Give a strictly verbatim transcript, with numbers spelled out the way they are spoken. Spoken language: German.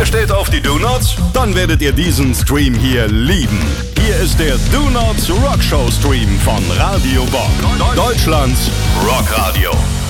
Ihr steht auf die Do-Nots? Dann werdet ihr diesen Stream hier lieben. Hier ist der Do-Nots Rock Show Stream von Radio Bock. Deutschlands Rockradio.